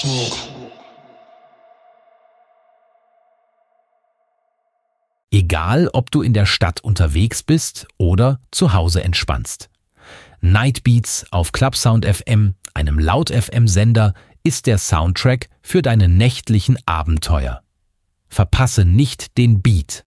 Egal, ob du in der Stadt unterwegs bist oder zu Hause entspannst. Nightbeats auf Clubsound FM, einem Laut-FM-Sender, ist der Soundtrack für deine nächtlichen Abenteuer. Verpasse nicht den Beat.